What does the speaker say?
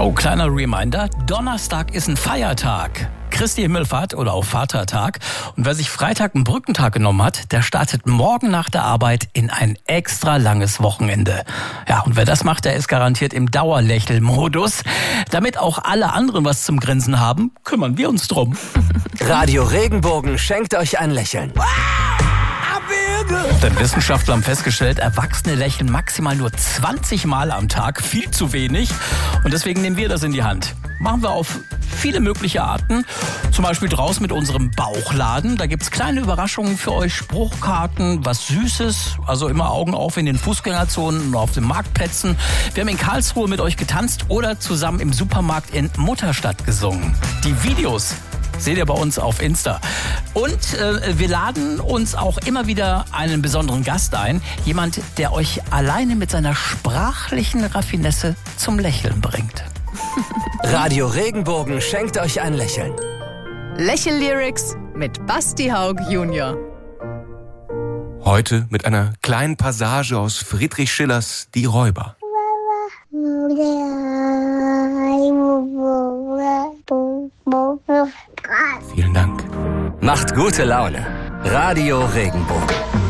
Oh, kleiner Reminder, Donnerstag ist ein Feiertag. Christi Himmelfahrt oder auch Vatertag. Und wer sich Freitag einen Brückentag genommen hat, der startet morgen nach der Arbeit in ein extra langes Wochenende. Ja, und wer das macht, der ist garantiert im Dauerlächelmodus. Damit auch alle anderen was zum Grinsen haben, kümmern wir uns drum. Radio Regenbogen schenkt euch ein Lächeln. Denn Wissenschaftler haben festgestellt, Erwachsene lächeln maximal nur 20 Mal am Tag, viel zu wenig. Und deswegen nehmen wir das in die Hand. Machen wir auf viele mögliche Arten, zum Beispiel draußen mit unserem Bauchladen. Da gibt's kleine Überraschungen für euch, Spruchkarten, was Süßes, also immer Augen auf in den Fußgängerzonen und auf den Marktplätzen. Wir haben in Karlsruhe mit euch getanzt oder zusammen im Supermarkt in Mutterstadt gesungen. Die Videos seht ihr bei uns auf Insta. Und wir laden uns auch immer wieder einen besonderen Gast ein. Jemand, der euch alleine mit seiner sprachlichen Raffinesse zum Lächeln bringt. Radio Regenbogen schenkt euch ein Lächeln. Lächel-Lyrics mit Basti Haug Junior. Heute mit einer kleinen Passage aus Friedrich Schillers Die Räuber. Vielen Dank. Macht gute Laune. Radio Regenbogen.